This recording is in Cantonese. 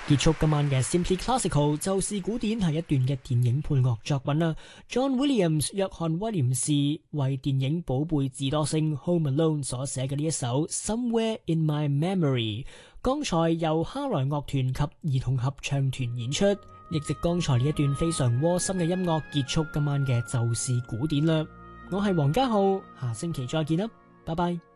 結束今晚嘅 Simply Classical，就是古典係一段嘅電影配樂作品啦。John Williams 約翰威廉士為電影寶貝智多星 Home Alone 所寫嘅呢一首 Somewhere in My Memory， 剛才由哈萊樂團及兒童合唱團演出，亦即剛才呢一段非常窩心嘅音樂結束今晚嘅就是古典啦。我係黃家浩，下星期再見啦，拜拜。